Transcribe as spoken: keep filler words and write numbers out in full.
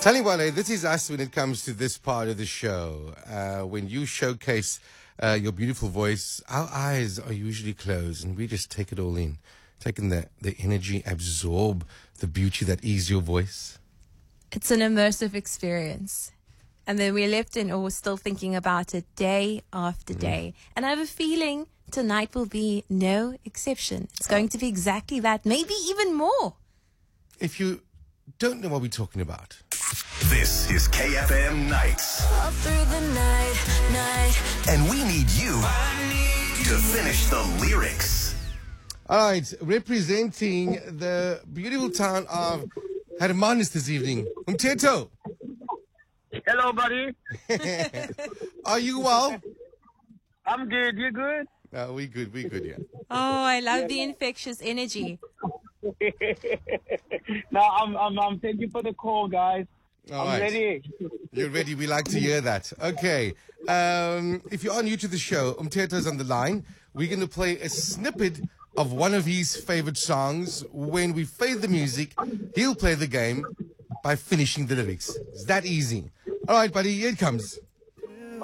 Taliwale, this is us when it comes to this part of the show. Uh, when you showcase uh, your beautiful voice, our eyes are usually closed and we just take it all in. Taking the, the energy, absorb the beauty that is your voice. It's an immersive experience. And then we're left in awe, still thinking about it day after day. Mm. And I have a feeling tonight will be no exception. It's going to be exactly that, maybe even more. If you don't know what we're talking about. This is K F M Nights. All through the night, night. And we need you need to finish the lyrics. All right, representing the beautiful town of Hermanus this evening, Umteto. Hello, buddy. Are you well? I'm good. You good? Uh, we good. We good, yeah. Oh, I love the infectious energy. No, I'm, I'm, I'm. Thank you for the call, guys. All I'm right. ready. You're ready. We like to hear that. Okay. Um, if you are new to the show, Umteto's on the line. We're going to play a snippet of one of his favorite songs. When we fade the music, he'll play the game by finishing the lyrics. It's that easy. All right, buddy. Here it comes.